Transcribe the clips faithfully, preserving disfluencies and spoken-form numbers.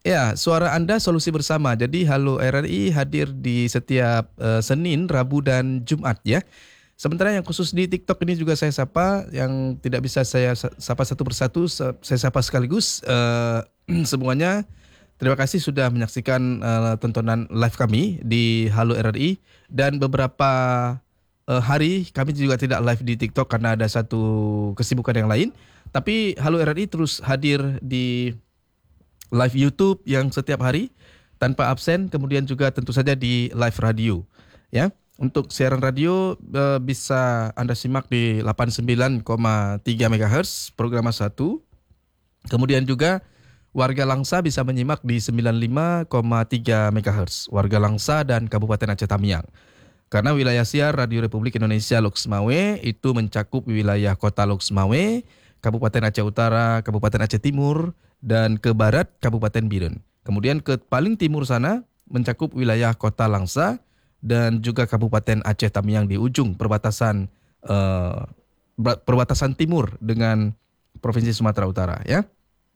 Ya, suara Anda solusi bersama. Jadi Halo R R I hadir di setiap uh, Senin, Rabu dan Jumat ya. Sementara yang khusus di TikTok ini juga saya sapa, yang tidak bisa saya sapa satu persatu, saya sapa sekaligus uh, semuanya. Terima kasih sudah menyaksikan uh, tontonan live kami di Halo R R I, dan beberapa uh, hari kami juga tidak live di TikTok karena ada satu kesibukan yang lain. Tapi Halo R R I terus hadir di live YouTube yang setiap hari tanpa absen, kemudian juga tentu saja di live radio ya. Untuk siaran radio e, bisa Anda simak di delapan puluh sembilan koma tiga megahertz program satu. Kemudian juga warga Langsa bisa menyimak di sembilan puluh lima koma tiga megahertz warga Langsa dan Kabupaten Aceh Tamiang. Karena wilayah siar Radio Republik Indonesia Loks Mawé itu mencakup wilayah Kota Loks Mawé, Kabupaten Aceh Utara, Kabupaten Aceh Timur, dan ke barat Kabupaten Biren. Kemudian ke paling timur sana mencakup wilayah Kota Langsa dan juga Kabupaten Aceh Tamiang di ujung perbatasan uh, perbatasan timur dengan Provinsi Sumatera Utara ya.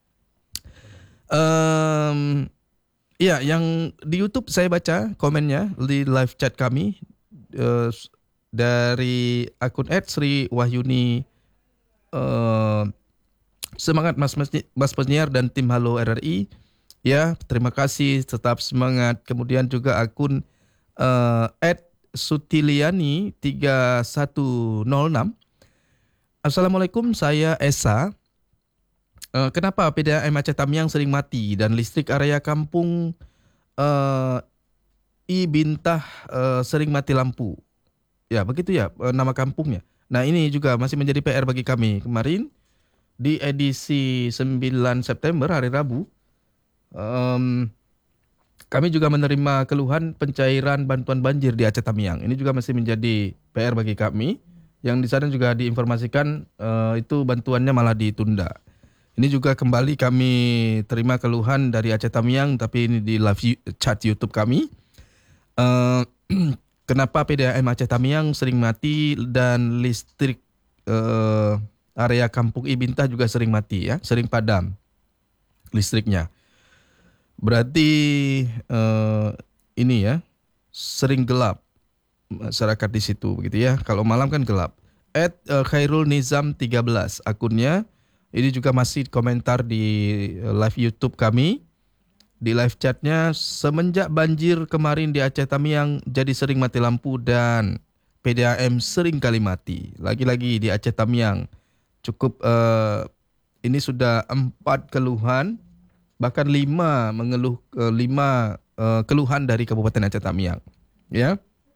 Um, ya, yang di YouTube saya baca komennya di live chat kami uh, dari akun et Sri Wahyuni. Uh, Semangat Mas, Mas Mas Penyiar dan tim Halo R R I. Ya, terima kasih, tetap semangat. Kemudian juga akun uh, et Sutiliani tiga satu nol enam. Assalamualaikum, saya Esa. Uh, kenapa P D A M Aceh Tamiang sering mati dan listrik area kampung uh, I Bintah uh, sering mati lampu? Ya, begitu ya uh, nama kampungnya. Nah, ini juga masih menjadi P R bagi kami. Kemarin di edisi sembilan September hari Rabu, um, kami juga menerima keluhan pencairan bantuan banjir di Aceh Tamiang. Ini juga masih menjadi P R bagi kami. Yang di sana juga diinformasikan uh, itu bantuannya malah ditunda. Ini juga kembali kami terima keluhan dari Aceh Tamiang, tapi ini di live chat YouTube kami. Uh, kenapa P D A M Aceh Tamiang sering mati dan listrik uh, area kampung I Bintah juga sering mati ya, sering padam listriknya. Berarti uh, ini ya, sering gelap masyarakat di situ begitu ya. Kalau malam kan gelap. Et uh, Khairul Nizam tiga belas akunnya. Ini juga masih komentar di live YouTube kami. Di live chatnya, semenjak banjir kemarin di Aceh Tamiang jadi sering mati lampu dan P D A M sering kali mati. Lagi-lagi di Aceh Tamiang. Cukup uh, ini sudah empat keluhan, bahkan lima mengeluh uh, lima uh, keluhan dari Kabupaten Aceh Tamiang, ya,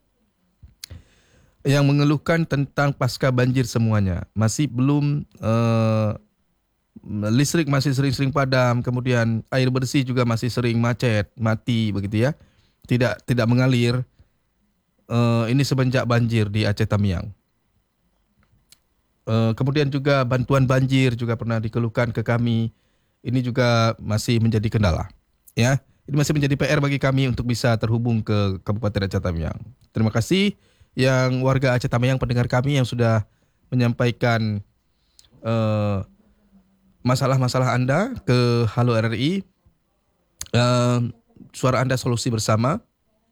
yang mengeluhkan tentang pasca banjir semuanya. Masih belum uh, listrik masih sering-sering padam, kemudian air bersih juga masih sering macet, mati begitu ya, tidak tidak mengalir. Uh, ini semenjak banjir di Aceh Tamiang. Uh, kemudian juga bantuan banjir juga pernah dikeluhkan ke kami. Ini juga masih menjadi kendala. Ya, ini masih menjadi P R bagi kami untuk bisa terhubung ke Kabupaten Aceh Tamiang. Terima kasih yang warga Aceh Tamiang, pendengar kami yang sudah menyampaikan uh, masalah-masalah Anda ke Halo R R I. Uh, suara Anda solusi bersama.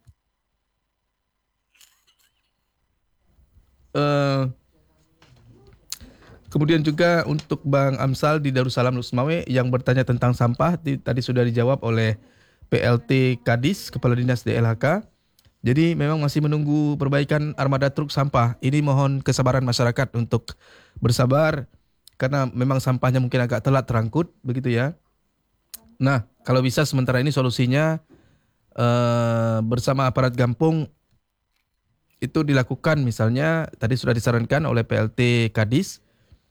Uh, Kemudian juga untuk Bang Amsal di Darussalam Loks Mawé yang bertanya tentang sampah, di, tadi sudah dijawab oleh P L T Kadis, Kepala Dinas D L H K. Jadi memang masih menunggu perbaikan armada truk sampah. Ini mohon kesabaran masyarakat untuk bersabar karena memang sampahnya mungkin agak telat terangkut, begitu ya. Nah, kalau bisa sementara ini solusinya uh, bersama aparat Gampung itu dilakukan, misalnya tadi sudah disarankan oleh P L T Kadis,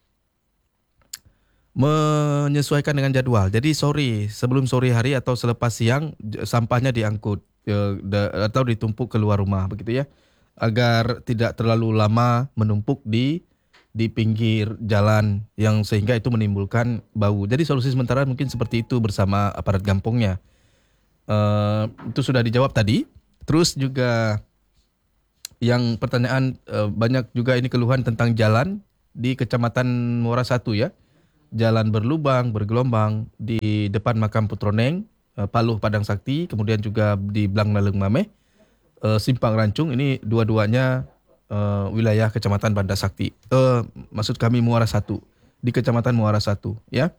menyesuaikan dengan jadwal. Jadi sore, sebelum sore hari atau selepas siang sampahnya diangkut ya, atau ditumpuk keluar rumah begitu ya, agar tidak terlalu lama menumpuk di di pinggir jalan yang sehingga itu menimbulkan bau. Jadi solusi sementara mungkin seperti itu bersama aparat Gampungnya. Uh, itu sudah dijawab tadi. Terus juga yang pertanyaan uh, banyak juga ini keluhan tentang jalan di Kecamatan Muara Satu ya. Jalan berlubang, bergelombang di depan makam Putroneng, uh, Paluh Padang Sakti, kemudian juga di Blang Laleng Mameh, uh, Simpang Rancung, ini dua-duanya uh, wilayah Kecamatan Banda Sakti. Uh, maksud kami Muara Satu, di Kecamatan Muara Satu, ya.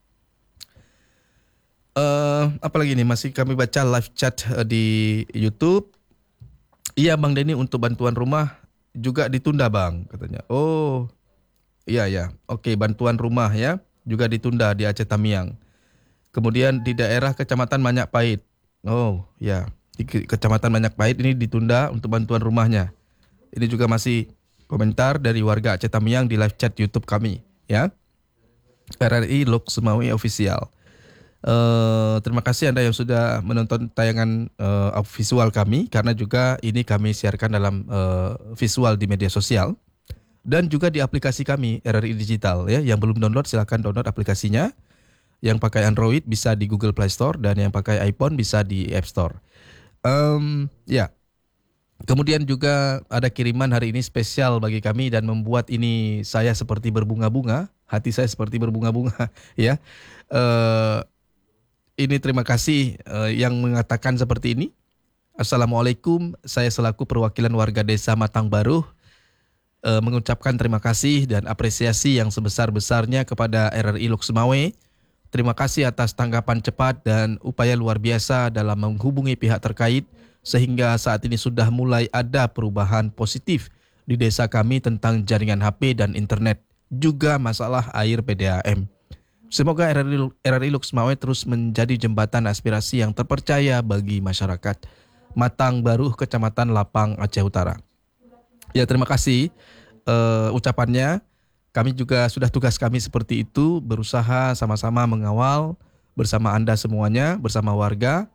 Uh, apalagi nih, masih kami baca live chat uh, di YouTube. Iya Bang Denny, untuk bantuan rumah juga ditunda Bang, katanya. Oh, iya ya. Oke, bantuan rumah ya juga ditunda di Aceh Tamiang. Kemudian di daerah Kecamatan Manyak Pahit. Oh, ya. Di Ke- Kecamatan Manyak Pahit ini ditunda untuk bantuan rumahnya. Ini juga masih komentar dari warga Aceh Tamiang di live chat YouTube kami, ya. R R I Lok Sumawi Official. Uh, terima kasih Anda yang sudah menonton tayangan uh, visual kami, karena juga ini kami siarkan dalam uh, visual di media sosial dan juga di aplikasi kami R R I Digital, ya. Yang belum download silahkan download aplikasinya. Yang pakai Android bisa di Google Play Store dan yang pakai iPhone bisa di App Store. Um, ya. Kemudian juga ada kiriman hari ini spesial bagi kami dan membuat ini saya seperti berbunga-bunga, hati saya seperti berbunga-bunga, ya. Uh, Ini terima kasih uh, yang mengatakan seperti ini. Assalamualaikum, saya selaku perwakilan warga desa Matang Baru uh, mengucapkan terima kasih dan apresiasi yang sebesar-besarnya kepada R R I Lok Sumawe. Terima kasih atas tanggapan cepat dan upaya luar biasa dalam menghubungi pihak terkait sehingga saat ini sudah mulai ada perubahan positif di desa kami tentang jaringan H P dan internet, juga masalah air P D A M. Semoga R R I, R R I Lok Sumawe terus menjadi jembatan aspirasi yang terpercaya bagi masyarakat Matang Baru, Kecamatan Lapang, Aceh Utara. Ya, terima kasih uh, ucapannya. Kami juga sudah tugas kami seperti itu, berusaha sama-sama mengawal bersama Anda semuanya, bersama warga,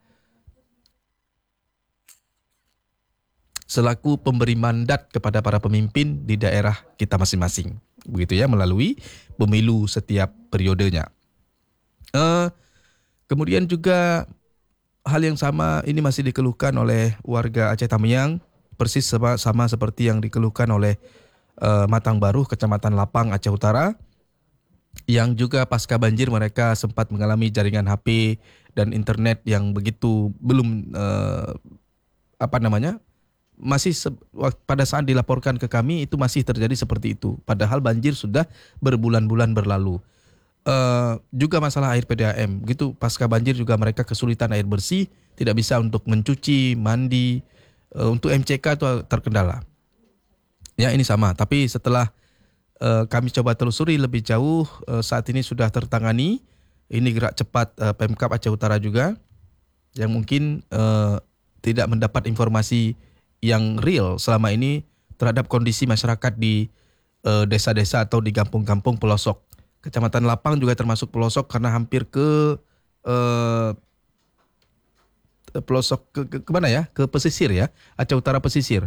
selaku pemberi mandat kepada para pemimpin di daerah kita masing-masing. Begitu ya, melalui pemilu setiap periodenya. Uh, kemudian juga hal yang sama ini masih dikeluhkan oleh warga Aceh Tamiang, persis sama, sama seperti yang dikeluhkan oleh uh, Matang Baru, Kecamatan Lapang, Aceh Utara, yang juga pasca banjir mereka sempat mengalami jaringan H P dan internet yang begitu belum uh, apa namanya masih se- pada saat dilaporkan ke kami itu masih terjadi seperti itu. Padahal banjir sudah berbulan-bulan berlalu. Uh, juga masalah air P D A M. Gitu pasca banjir juga mereka kesulitan air bersih, tidak bisa untuk mencuci, mandi, uh, untuk M C K itu terkendala. Ya ini sama. Tapi setelah uh, kami coba telusuri lebih jauh, uh, saat ini sudah tertangani. Ini gerak cepat uh, Pemkab Aceh Utara juga, yang mungkin uh, tidak mendapat informasi yang real selama ini terhadap kondisi masyarakat di uh, desa-desa atau di kampung-kampung pelosok. Kecamatan Lapang juga termasuk pelosok karena hampir ke uh, pelosok ke, ke, ke mana ya? Ke pesisir ya, Aceh Utara pesisir.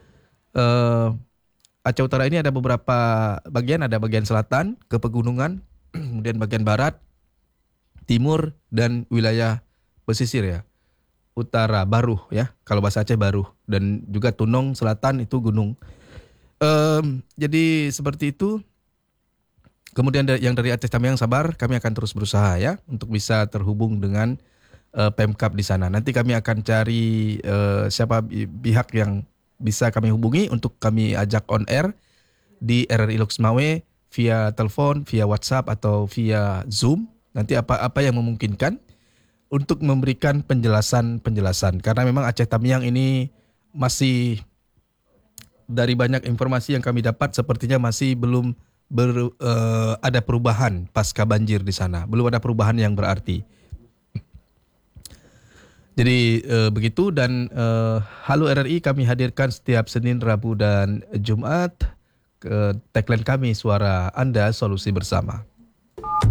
Uh, Aceh Utara ini ada beberapa bagian, ada bagian selatan ke pegunungan, kemudian bagian barat, timur dan wilayah pesisir ya. Utara Baru ya, kalau bahasa Aceh Baru, dan juga Tunong Selatan itu gunung. Um, jadi seperti itu. Kemudian yang dari Aceh Tamiang sabar, kami akan terus berusaha ya untuk bisa terhubung dengan uh, Pemkab di sana. Nanti kami akan cari uh, siapa pihak yang bisa kami hubungi untuk kami ajak on air di R R I Lok Sumawe via telepon, via WhatsApp atau via Zoom. Nanti apa-apa yang memungkinkan untuk memberikan penjelasan-penjelasan. Karena memang Aceh Tamiang ini masih, dari banyak informasi yang kami dapat, sepertinya masih belum ber, uh, ada perubahan pasca banjir di sana. Belum ada perubahan yang berarti. Jadi uh, begitu, dan uh, Halo R R I kami hadirkan setiap Senin, Rabu, dan Jumat. Uh, tagline kami, suara Anda, solusi bersama.